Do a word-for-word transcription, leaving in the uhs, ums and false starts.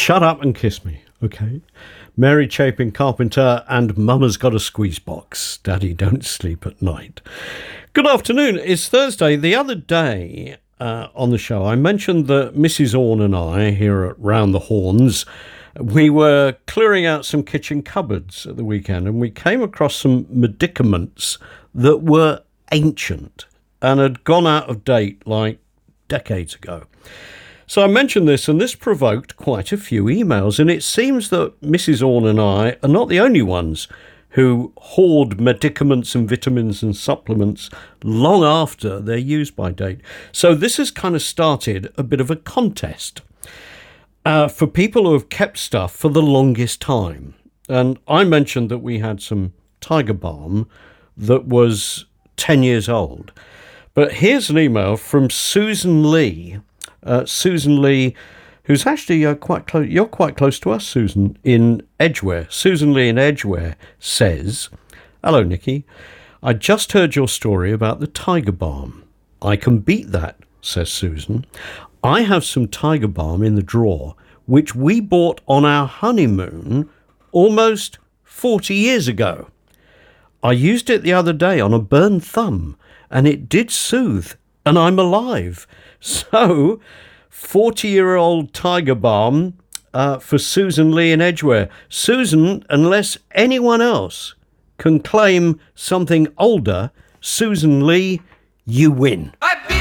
Shut Up and Kiss Me, okay? Mary Chapin Carpenter and Mama's Got a Squeeze Box. Daddy, don't sleep at night. Good afternoon. It's Thursday. The other day uh, on the show, I mentioned that Missus Orne and I here at Round the Horns, we were clearing out some kitchen cupboards at the weekend, and we came across some medicaments that were ancient and had gone out of date like decades ago. So I mentioned this, and this provoked quite a few emails, and it seems that Missus Orne and I are not the only ones who hoard medicaments and vitamins and supplements long after their use-by date. So this has kind of started a bit of a contest uh, for people who have kept stuff for the longest time. And I mentioned that we had some Tiger Balm that was ten years old. But here's an email from Susan Lee. Uh, Susan Lee, who's actually uh, quite close, you're quite close to us, Susan, in Edgware. Susan Lee in Edgware says, "Hello, Nikki. I just heard your story about the Tiger Balm. I can beat that," says Susan. "I have some Tiger Balm in the drawer, which we bought on our honeymoon almost forty years ago. I used it the other day on a burned thumb, and it did soothe, and I'm alive." So, forty-year-old Tiger Balm uh, for Susan Lee in Edgware. Susan, unless anyone else can claim something older, Susan Lee, you win. I